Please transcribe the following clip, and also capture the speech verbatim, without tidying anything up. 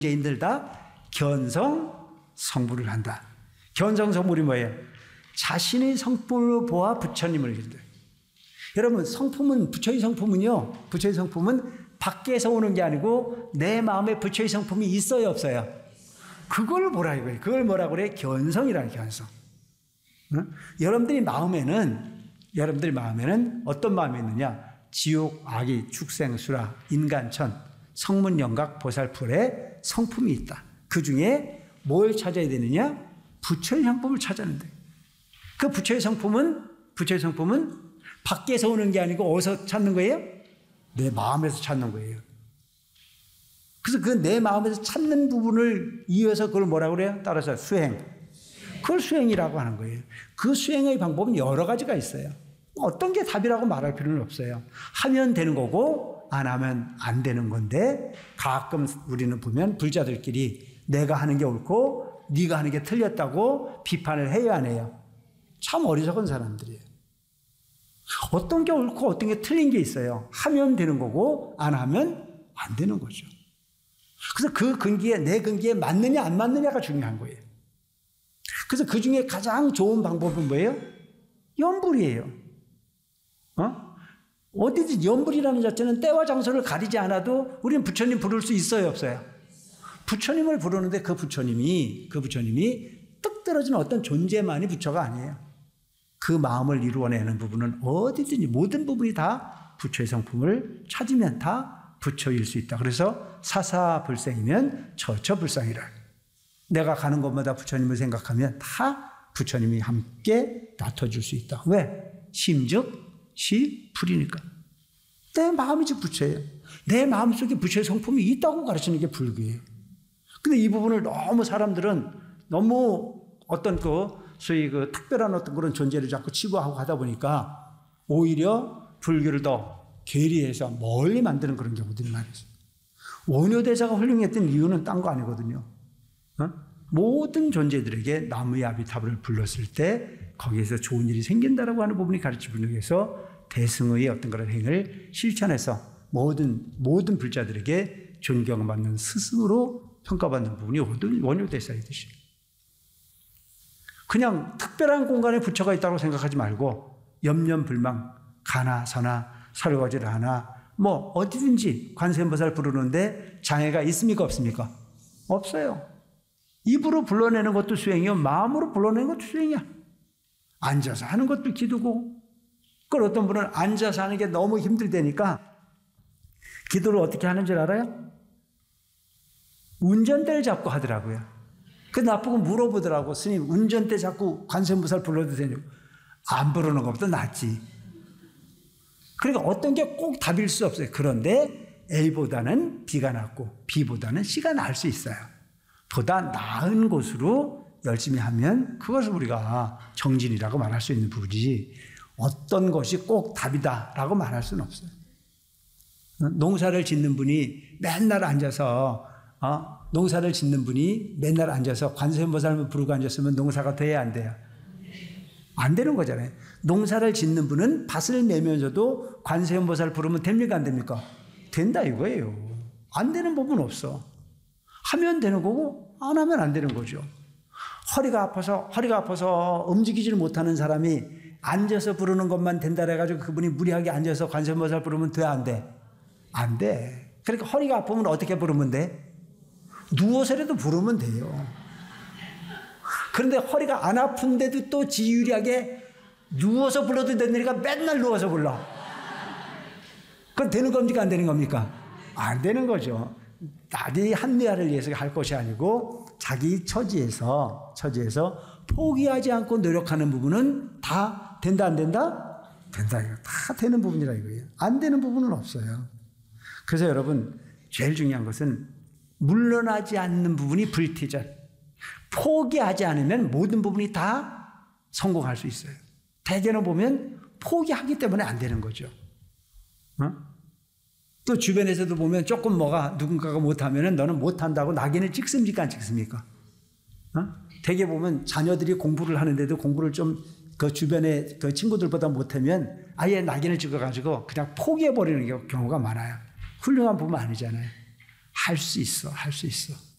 문제인들 다 견성 성불을 한다. 견성 성불이 뭐예요? 자신의 성품을 보아 부처님을 기른다. 여러분, 성품은, 부처의 성품은요, 부처의 성품은 밖에서 오는 게 아니고 내 마음에 부처의 성품이 있어요, 없어요? 그걸 보라 이거예요. 그걸 뭐라고 그래? 견성이라는 견성. 응? 여러분들이 마음에는, 여러분들이 마음에는 어떤 마음이 있느냐? 지옥, 악의, 축생, 수라, 인간천, 성문, 영각, 보살풀의 성품이 있다. 그 중에 뭘 찾아야 되느냐? 부처의 성품을 찾아낸다. 그 부처의 성품은, 부처의 성품은 밖에서 오는 게 아니고 어디서 찾는 거예요? 내 마음에서 찾는 거예요. 그래서 그 내 마음에서 찾는 부분을 이어서 그걸 뭐라고 그래요? 따라서 수행. 그걸 수행이라고 하는 거예요. 그 수행의 방법은 여러 가지가 있어요. 어떤 게 답이라고 말할 필요는 없어요. 하면 되는 거고 안 하면 안 되는 건데, 가끔 우리는 보면 불자들끼리 내가 하는 게 옳고 네가 하는 게 틀렸다고 비판을 해야 안 해요? 참 어리석은 사람들이에요. 어떤 게 옳고 어떤 게 틀린 게 있어요. 하면 되는 거고 안 하면 안 되는 거죠. 그래서 그 근기에, 내 근기에 맞느냐 안 맞느냐가 중요한 거예요. 그래서 그 중에 가장 좋은 방법은 뭐예요? 염불이에요. 어? 어디든 염불이라는 자체는 때와 장소를 가리지 않아도 우리는 부처님 부를 수 있어요, 없어요? 부처님을 부르는데 그 부처님이, 그 부처님이 뚝 떨어지는 어떤 존재만이 부처가 아니에요. 그 마음을 이루어내는 부분은 어디든지 모든 부분이 다 부처의 성품을 찾으면 다 부처일 수 있다. 그래서 사사불생이면 처처불상이라. 내가 가는 곳마다 부처님을 생각하면 다 부처님이 함께 나타줄 수 있다. 왜? 심즉 시불이니까. 내 마음이 즉 부처예요. 내 마음속에 부처의 성품이 있다고 가르치는 게 불교예요. 근데 이 부분을 너무 사람들은 너무 어떤 그 소위 그 특별한 어떤 그런 존재를 자꾸 치부하고 하다 보니까 오히려 불교를 더 괴리해서 멀리 만드는 그런 경우들이 많이 있어요. 원효대사가 훌륭했던 이유는 딴 거 아니거든요. 어? 모든 존재들에게 나무의 아비타불을 불렀을 때 거기에서 좋은 일이 생긴다라고 하는 부분이 가르치기 위해서 대승의 어떤 그런 행을 실천해서 모든, 모든 불자들에게 존경받는 스승으로 평가받는 부분이 원효대사이듯이. 그냥 특별한 공간에 부처가 있다고 생각하지 말고 염려불망, 가나 서나 설거지를 하나 뭐 어디든지 관세음보살 부르는데 장애가 있습니까, 없습니까? 없어요. 입으로 불러내는 것도 수행이요, 마음으로 불러내는 것도 수행이야. 앉아서 하는 것도 기도고. 그걸 어떤 분은 앉아서 하는 게 너무 힘들다니까 기도를 어떻게 하는 줄 알아요? 운전대를 잡고 하더라고요. 그 나보고 물어보더라고. 스님, 운전대 자꾸 관세음보살 불러도 되냐고. 안 부르는 것보다 낫지. 그러니까 어떤 게 꼭 답일 수 없어요. 그런데 A보다는 B가 낫고 B보다는 C가 나을 수 있어요. 보다 나은 곳으로 열심히 하면 그것을 우리가 정진이라고 말할 수 있는 부분이지, 어떤 것이 꼭 답이다라고 말할 수는 없어요. 농사를 짓는 분이 맨날 앉아서 어? 농사를 짓는 분이 맨날 앉아서 관세음보살만 부르고 앉았으면 농사가 돼야 안 돼요? 안 되는 거잖아요. 농사를 짓는 분은 밭을 내면서도 관세음보살 부르면 됩니까, 안 됩니까? 된다 이거예요. 안 되는 부분은 없어. 하면 되는 거고 안 하면 안 되는 거죠. 허리가 아파서 허리가 아파서 움직이지를 못하는 사람이 앉아서 부르는 것만 된다 해가지고 그분이 무리하게 앉아서 관세음보살 부르면 돼, 안 돼? 안 돼. 그러니까 허리가 아프면 어떻게 부르면 돼? 누워서라도 부르면 돼요. 그런데 허리가 안 아픈데도 또 지유리하게 누워서 불러도 되니까 맨날 누워서 불러. 그건 되는 겁니까, 안 되는 겁니까? 안 되는 거죠. 나의 합리화를 위해서 할 것이 아니고 자기 처지에서 처지에서 포기하지 않고 노력하는 부분은 다 된다, 안 된다? 된다. 다 되는 부분이라 이거예요. 안 되는 부분은 없어요. 그래서 여러분, 제일 중요한 것은 물러나지 않는 부분이 불티전. 포기하지 않으면 모든 부분이 다 성공할 수 있어요. 대개는 보면 포기하기 때문에 안 되는 거죠. 어? 또 주변에서도 보면 조금 뭐가 누군가가 못하면 너는 못한다고 낙인을 찍습니까, 안 찍습니까? 어? 대개 보면 자녀들이 공부를 하는데도 공부를 좀 그 주변에 그 친구들보다 못하면 아예 낙인을 찍어가지고 그냥 포기해버리는 경우가 많아요. 훌륭한 부분 아니잖아요. 할 수 있어, 할 수 있어.